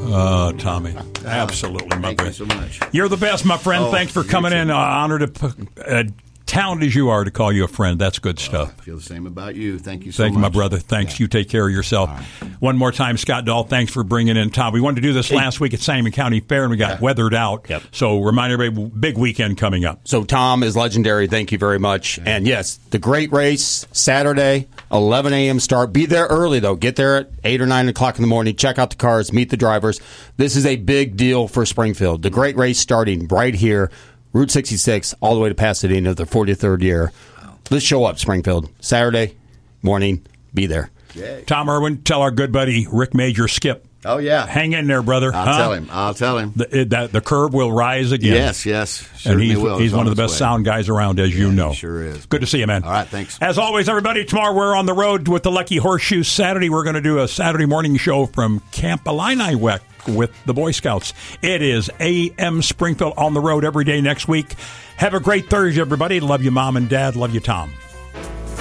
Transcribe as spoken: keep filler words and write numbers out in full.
Uh, Tommy, absolutely, my Thank friend. you so much. You're the best, my friend. Oh, Thanks for you coming too. in. Uh, honored to, uh, talented as you are, to call you a friend. That's good stuff. I feel the same about you. Thank you so Thank much. you, my brother. Thanks. You take care of yourself. One more time, Scott Dahl, thanks for bringing in Tom. We wanted to do this last week at Sangamon County Fair, and we got weathered out. Yep. So remind everybody, big weekend coming up. So Tom is legendary. Thank you very much. And yes, the great race, Saturday, eleven a.m. start. Be there early, though. Get there at eight or nine o'clock in the morning. Check out the cars. Meet the drivers. This is a big deal for Springfield. The great race starting right here, Route sixty-six, all the way to Pasadena, the forty-third year. Let's show up, Springfield. Saturday morning. Be there. Yay. Tom Irwin, tell our good buddy Rick Major Skip. Oh, yeah. Hang in there, brother. I'll huh? tell him. I'll tell him. The, it, that, the curve will rise again. Yes, yes. And Certainly he's, will. he's It's one on of the its best way. sound guys around, as you Yeah, know. he sure is. Good to see you, man. All right, thanks. As always, everybody, tomorrow we're on the road with the Lucky Horseshoe. Saturday, we're going to do a Saturday morning show from Camp Illini with the Boy Scouts. It is A M Springfield on the road every day next week. Have a great Thursday, everybody. Love you, Mom and Dad. Love you, Tom.